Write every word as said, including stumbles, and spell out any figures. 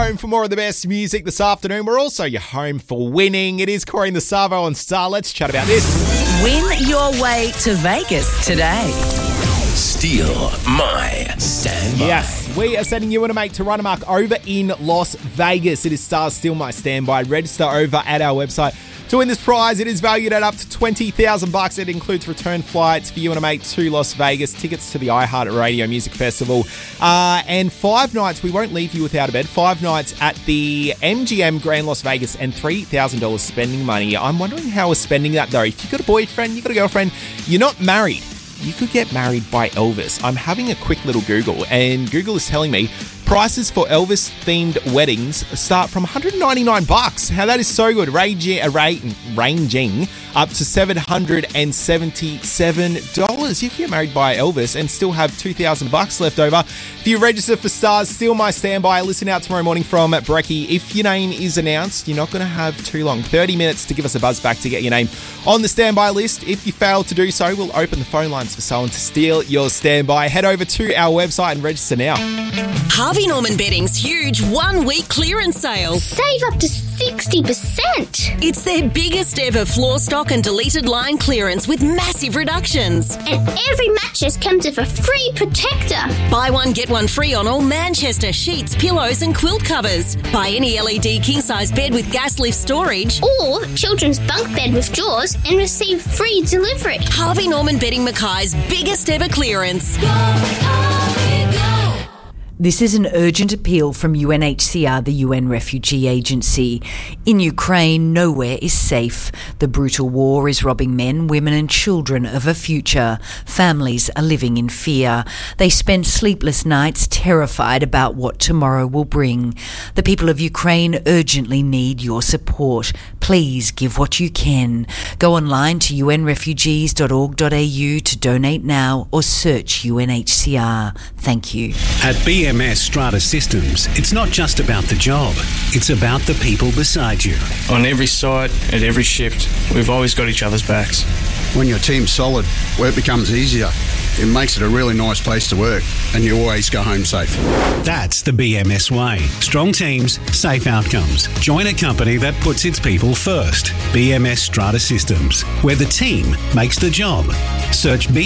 Home for more of the best music this afternoon. We're also your home for winning. It is Corey and the Savo on Star. Let's chat about this. Win your way to Vegas today. Steal my standby. Yes, we are sending you and a mate to run amok over in Las Vegas. It is Star's Steal My Standby. Register over at our website to win this prize. It is valued at up to twenty thousand bucks. It includes return flights for you and a mate to Las Vegas, tickets to the iHeartRadio Music Festival, uh, and five nights. We won't leave you without a bed. Five nights at the M G M Grand Las Vegas and three thousand dollars spending money. I'm wondering how we're spending that though. If you've got a boyfriend, you've got a girlfriend, you're not married, you could get married by Elvis. I'm having a quick little Google, and Google is telling me prices for Elvis-themed weddings start from one hundred ninety-nine bucks. Now, that is so good. Ranging, ranging up to seven hundred seventy-seven dollars. You can get married by Elvis and still have two thousand bucks left over. If you register for Stars, Steal My Standby, listen out tomorrow morning from Brekkie. If your name is announced, you're not going to have too long. thirty minutes to give us a buzz back to get your name on the standby list. If you fail to do so, we'll open the phone lines for someone to steal your standby. Head over to our website and register now. Harvey Norman Bedding's huge one-week clearance sale. Save up to sixty percent. It's their biggest ever floor stock and deleted line clearance with massive reductions. And every mattress comes with a free protector. Buy one, get one free on all Manchester sheets, pillows and quilt covers. Buy any L E D king-size bed with gas lift storage. Or children's bunk bed with drawers and receive free delivery. Harvey Norman Bedding Mackay's biggest ever clearance. Go, Harvey, go. This is an urgent appeal from U N H C R, the U N Refugee Agency. In Ukraine, nowhere is safe. The brutal war is robbing men, women and children of a future. Families are living in fear. They spend sleepless nights terrified about what tomorrow will bring. The people of Ukraine urgently need your support. Please give what you can. Go online to u n refugees dot org dot a u to donate now or search U N H C R. Thank you. At B M S Strata Systems, it's not just about the job, it's about the people beside you. On every site, at every shift, we've always got each other's backs. When your team's solid, work becomes easier. It makes it a really nice place to work, and you always go home safe. That's the B M S way. Strong teams, safe outcomes. Join a company that puts its people first. B M S Strata Systems, where the team makes the job. Search B